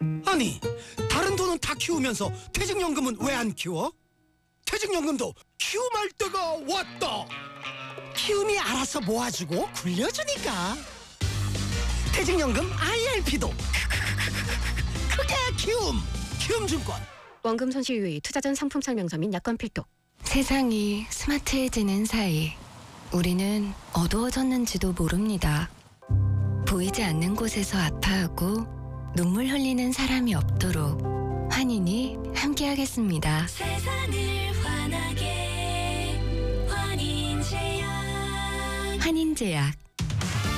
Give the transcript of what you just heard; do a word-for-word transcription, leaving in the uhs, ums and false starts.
아니, 다른 돈은 다 키우면서 퇴직연금은 왜 안 키워? 퇴직연금도 키움할 때가 왔다. 키움이 알아서 모아주고 굴려주니까. 퇴직연금 아이알피도 그게 키움. 키움증권. 원금 손실 유의, 투자 전 상품 설명서 및 약관 필독. 세상이 스마트해지는 사이 우리는 어두워졌는지도 모릅니다. 보이지 않는 곳에서 아파하고 눈물 흘리는 사람이 없도록 환인이 함께하겠습니다. 세상을 환하게 환인제약. 환인제약.